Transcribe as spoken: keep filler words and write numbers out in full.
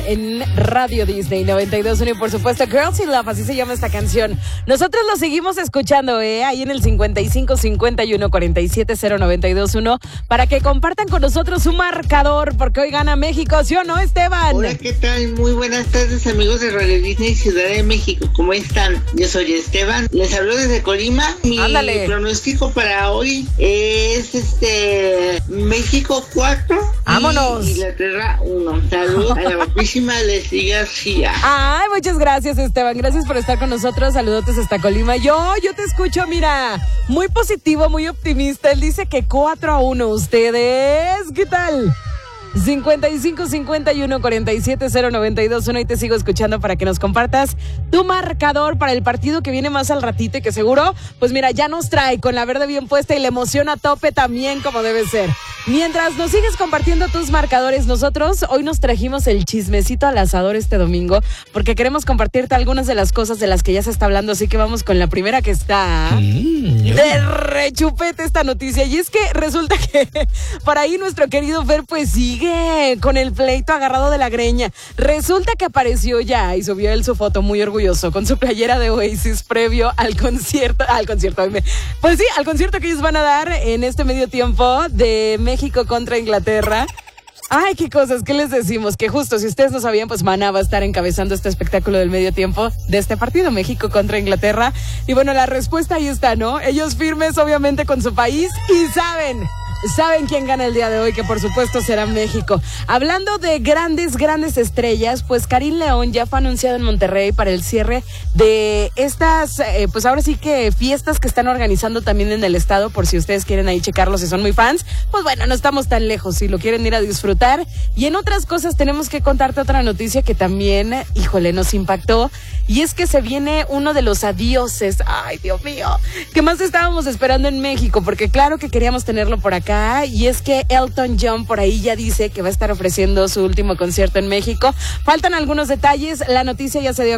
en Radio Disney noventa y dos punto uno y por supuesto Girls in Love, así se llama esta canción. Nosotros lo seguimos escuchando, ¿eh? Ahí en el cincuenta y cinco cincuenta y uno cuarenta y siete cero noventa y dos uno para que compartan con nosotros su marcador, porque hoy gana México, ¿sí o no, Esteban? Hola, ¿qué tal? Muy buenas tardes, amigos de Radio Disney Ciudad de México. ¿Cómo están? Yo soy Esteban, les hablo desde Colima. Mi Ándale. pronóstico para hoy es este México cuatro. ¡Vámonos! Y Inglaterra uno. Saludos a la guapísima Leslie García. Ay, muchas gracias, Esteban. Gracias por estar con nosotros. Saludotes hasta Colima. Yo, yo te escucho, mira, muy positivo, muy optimista. Él dice que cuatro a uno. ¿Ustedes qué tal? cincuenta y cinco cincuenta y uno cuarenta y siete cero noventa y dos uno y te sigo escuchando para que nos compartas tu marcador para el partido que viene más al ratito y que seguro, pues mira, ya nos trae con la verde bien puesta y la emoción a tope también como debe ser. Mientras nos sigues compartiendo tus marcadores, nosotros hoy nos trajimos el chismecito al asador este domingo porque queremos compartirte algunas de las cosas de las que ya se está hablando, así que vamos con la primera que está mm, de rechupete esta noticia y es que resulta que por ahí nuestro querido Fer pues sigue con el pleito agarrado de la greña. Resulta que apareció ya y subió él su foto muy orgulloso con su playera de Oasis previo al concierto, al concierto, pues sí, al concierto que ellos van a dar en este medio tiempo de México contra Inglaterra. Ay, qué cosas, ¿qué les decimos? Que justo, si ustedes no sabían, pues Maná va a estar encabezando este espectáculo del medio tiempo de este partido, México contra Inglaterra. Y bueno, la respuesta ahí está, ¿no? Ellos firmes, obviamente, con su país y saben... Saben quién gana el día de hoy, que por supuesto será México. Hablando de grandes, grandes estrellas, pues Karim León ya fue anunciado en Monterrey para el cierre de estas, eh, pues ahora sí que fiestas que están organizando también en el estado, por si ustedes quieren ahí checarlo, si son muy fans. Pues bueno, no estamos tan lejos, si lo quieren ir a disfrutar. Y en otras cosas tenemos que contarte otra noticia que también, híjole, nos impactó. Y es que se viene uno de los adioses, ay Dios mío, que más estábamos esperando en México, porque claro que queríamos tenerlo por acá. Y es que Elton John por ahí ya dice que va a estar ofreciendo su último concierto en México. Faltan algunos detalles, la noticia ya se dio